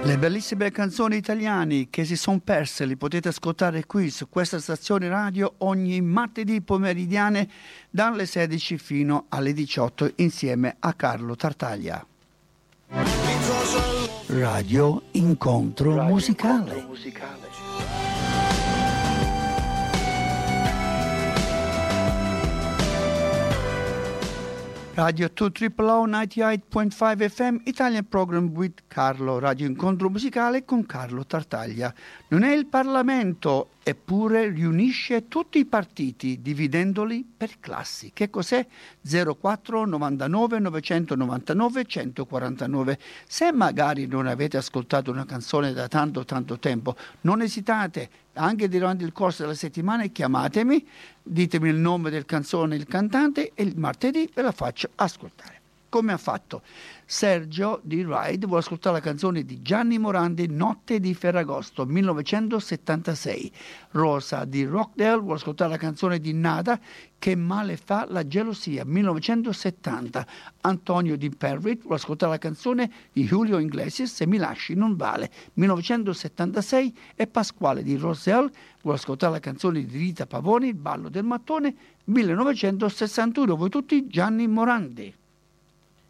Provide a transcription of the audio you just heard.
Le bellissime canzoni italiane che si sono perse li potete ascoltare qui su questa stazione radio ogni martedì pomeridiane dalle 16 fino alle 18 insieme a Carlo Tartaglia. Radio Incontro Musicale. Radio 2 Triple 98.5 FM Italian Program with Carlo, Radio Incontro Musicale con Carlo Tartaglia. Non è il Parlamento, eppure riunisce tutti i partiti dividendoli per classi. Che cos'è? 04 99 999 149. Se magari non avete ascoltato una canzone da tanto tempo, non esitate, anche durante il corso della settimana chiamatemi, ditemi il nome del canzone, il cantante e il martedì ve la faccio ascoltare. Come ha fatto Sergio di Ride, vuole ascoltare la canzone di Gianni Morandi, Notte di Ferragosto, 1976. Rosa di Rockdale vuole ascoltare la canzone di Nada, Che male fa la gelosia, 1970. Antonio di Perrit vuole ascoltare la canzone di Julio Iglesias, Se mi lasci non vale, 1976. E Pasquale di Roselle vuole ascoltare la canzone di Rita Pavoni, Il ballo del mattone, 1961. Voi tutti Gianni Morandi.